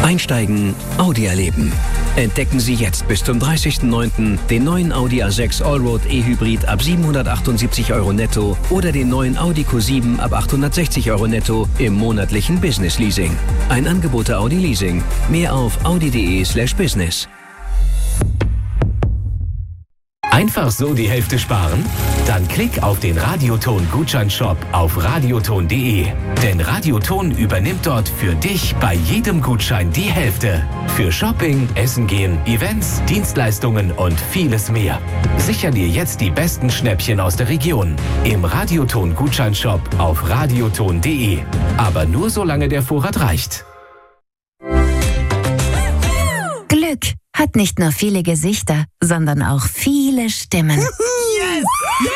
Einsteigen, Audi erleben. Entdecken Sie jetzt bis zum 30.09. den neuen Audi A6 Allroad E-Hybrid ab 778 € netto oder den neuen Audi Q7 ab 860 € netto im monatlichen Business Leasing. Ein Angebot der Audi Leasing. Mehr auf audi.de/business. Einfach so die Hälfte sparen? Dann klick auf den Radioton-Gutscheinshop auf radioton.de. Denn Radioton übernimmt dort für dich bei jedem Gutschein die Hälfte. Für Shopping, Essen gehen, Events, Dienstleistungen und vieles mehr. Sicher dir jetzt die besten Schnäppchen aus der Region. Im Radioton-Gutscheinshop auf radioton.de. Aber nur solange der Vorrat reicht. Glück hat nicht nur viele Gesichter, sondern auch viele Stimmen. Yes!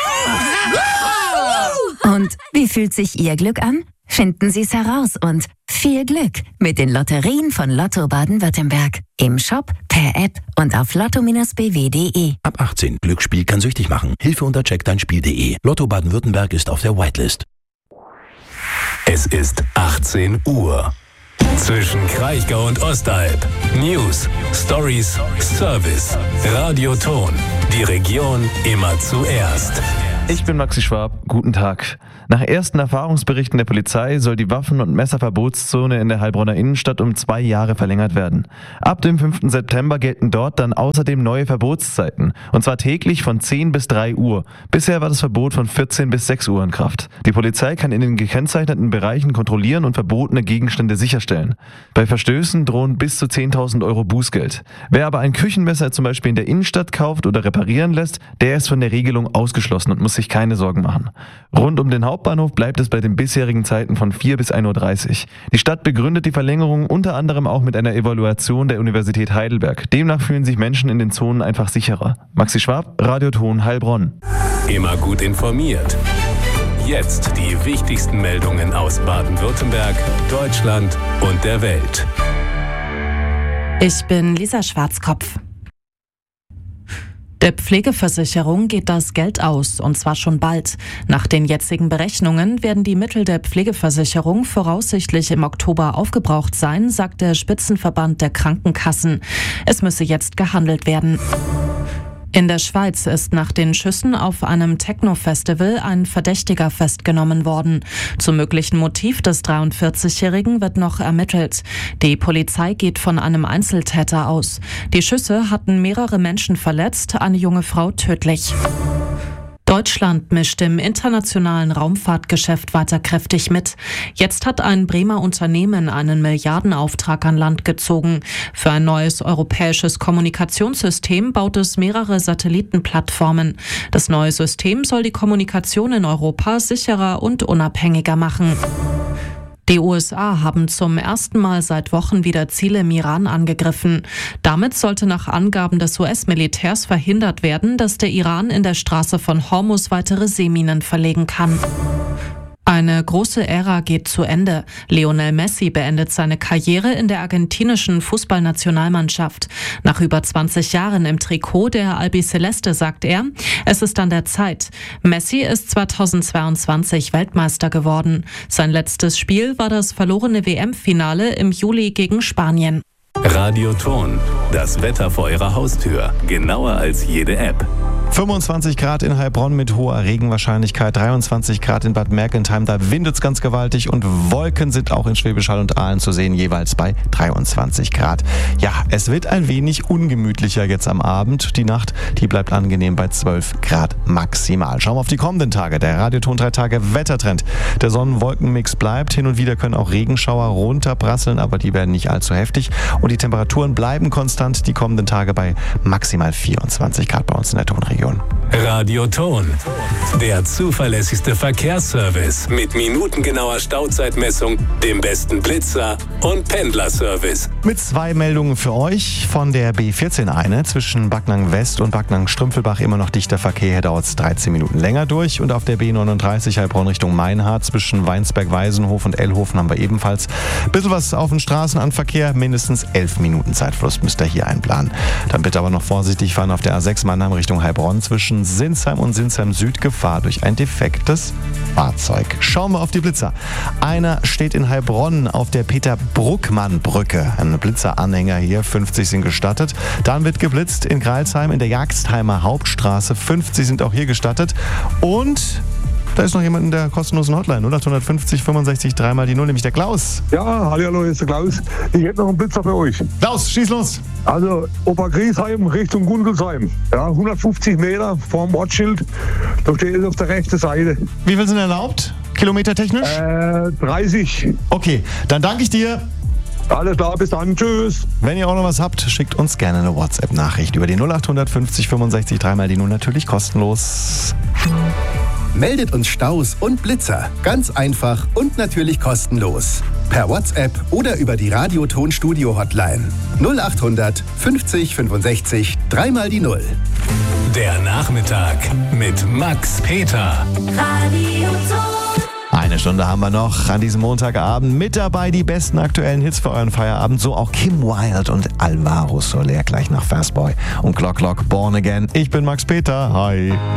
Und wie fühlt sich Ihr Glück an? Finden Sie es heraus und viel Glück mit den Lotterien von Lotto Baden-Württemberg. Im Shop, per App und auf lotto-bw.de. Ab 18. Glücksspiel kann süchtig machen. Hilfe unter checkdeinspiel.de. Lotto Baden-Württemberg ist auf der Whitelist. Es ist 18 Uhr. Zwischen Kraichgau und Ostalb. News, Stories, Service. Radioton. Die Region immer zuerst. Ich bin Maxi Schwab. Guten Tag. Nach ersten Erfahrungsberichten der Polizei soll die Waffen- und Messerverbotszone in der Heilbronner Innenstadt um 2 Jahre verlängert werden. Ab dem 5. September gelten dort dann außerdem neue Verbotszeiten. Und zwar täglich von 10 bis 3 Uhr. Bisher war das Verbot von 14 bis 6 Uhr in Kraft. Die Polizei kann in den gekennzeichneten Bereichen kontrollieren und verbotene Gegenstände sicherstellen. Bei Verstößen drohen bis zu 10.000 € Bußgeld. Wer aber ein Küchenmesser zum Beispiel in der Innenstadt kauft oder reparieren lässt, der ist von der Regelung ausgeschlossen und muss sich keine Sorgen machen. Rund um den Hauptbahnhof bleibt es bei den bisherigen Zeiten von 4 bis 1.30 Uhr. Die Stadt begründet die Verlängerung unter anderem auch mit einer Evaluation der Universität Heidelberg. Demnach fühlen sich Menschen in den Zonen einfach sicherer. Maxi Schwab, Radioton Heilbronn. Immer gut informiert. Jetzt die wichtigsten Meldungen aus Baden-Württemberg, Deutschland und der Welt. Ich bin Lisa Schwarzkopf. Der Pflegeversicherung geht das Geld aus, und zwar schon bald. Nach den jetzigen Berechnungen werden die Mittel der Pflegeversicherung voraussichtlich im Oktober aufgebraucht sein, sagt der Spitzenverband der Krankenkassen. Es müsse jetzt gehandelt werden. In der Schweiz ist nach den Schüssen auf einem Techno-Festival ein Verdächtiger festgenommen worden. Zum möglichen Motiv des 43-Jährigen wird noch ermittelt. Die Polizei geht von einem Einzeltäter aus. Die Schüsse hatten mehrere Menschen verletzt, eine junge Frau tödlich. Deutschland mischt im internationalen Raumfahrtgeschäft weiter kräftig mit. Jetzt hat ein Bremer Unternehmen einen Milliardenauftrag an Land gezogen. Für ein neues europäisches Kommunikationssystem baut es mehrere Satellitenplattformen. Das neue System soll die Kommunikation in Europa sicherer und unabhängiger machen. Die USA haben zum ersten Mal seit Wochen wieder Ziele im Iran angegriffen. Damit sollte nach Angaben des US-Militärs verhindert werden, dass der Iran in der Straße von Hormuz weitere Seeminen verlegen kann. Eine große Ära geht zu Ende. Lionel Messi beendet seine Karriere in der argentinischen Fußballnationalmannschaft. Nach über 20 Jahren im Trikot der Albiceleste sagt er, es ist an der Zeit. Messi ist 2022 Weltmeister geworden. Sein letztes Spiel war das verlorene WM-Finale im Juli gegen Spanien. Radioton. Das Wetter vor Ihrer Haustür. Genauer als jede App. 25 Grad in Heilbronn mit hoher Regenwahrscheinlichkeit, 23 Grad in Bad Mergentheim, da windet es ganz gewaltig und Wolken sind auch in Schwäbisch Hall und Aalen zu sehen, jeweils bei 23 Grad. Ja, es wird ein wenig ungemütlicher jetzt am Abend. Die Nacht, die bleibt angenehm bei 12 Grad maximal. Schauen wir auf die kommenden Tage. Der Radioton 3 Tage Wettertrend. Der Sonnen-Wolken-Mix bleibt. Hin und wieder können auch Regenschauer runterprasseln, aber die werden nicht allzu heftig. Und die Temperaturen bleiben konstant die kommenden Tage bei maximal 24 Grad bei uns in der Tonregion. Radioton. Der zuverlässigste Verkehrsservice mit minutengenauer Stauzeitmessung, dem besten Blitzer und Pendlerservice. Mit 2 Meldungen für euch. Von der B14 eine. Zwischen Backnang West und Backnang Strümpfelbach immer noch dichter Verkehr. Hier dauert es 13 Minuten länger durch. Und auf der B39 Heilbronn Richtung Meinhardt zwischen Weinsberg-Weisenhof und Ellhofen haben wir ebenfalls ein bisschen was auf den Straßen an Verkehr. Mindestens 11 Minuten Zeitverlust müsst ihr hier einplanen. Dann bitte aber noch vorsichtig fahren auf der A6 Mannheim Richtung Heilbronn zwischen zwischen Sinsheim und Sinsheim Süd Gefahr durch ein defektes Fahrzeug. Schauen wir auf die Blitzer. Einer steht in Heilbronn auf der Peter-Bruckmann-Brücke. Ein Blitzeranhänger hier, 50 sind gestattet. Dann wird geblitzt in Greilsheim in der Jagdheimer Hauptstraße. 50 sind auch hier gestattet. Und da ist noch jemand in der kostenlosen Hotline. 0850 65 3 die 0, nämlich der Klaus. Ja, hallo, hier ist der Klaus. Ich hätte noch einen Blitzer für euch. Klaus, schieß los. Also Obergriesheim Richtung Gundelsheim. Ja, 150 Meter vorm Ortsschild. Da steht es auf der rechten Seite. Wie viel sind erlaubt? Kilometertechnisch? 30. Okay, dann danke ich dir. Alles klar, bis dann. Tschüss. Wenn ihr auch noch was habt, schickt uns gerne eine WhatsApp-Nachricht über die 0850 65 3 die 0, natürlich kostenlos. Meldet uns Staus und Blitzer. Ganz einfach und natürlich kostenlos. Per WhatsApp oder über die Radioton-Studio-Hotline. 0800 50 65 3 die 0. Der Nachmittag mit Max Peter. Radioton. Eine Stunde haben wir noch an diesem Montagabend. Mit dabei die besten aktuellen Hits für euren Feierabend. So auch Kim Wilde und Alvaro Soler gleich nach Fastboy und Clock Clock Born Again. Ich bin Max Peter. Hi.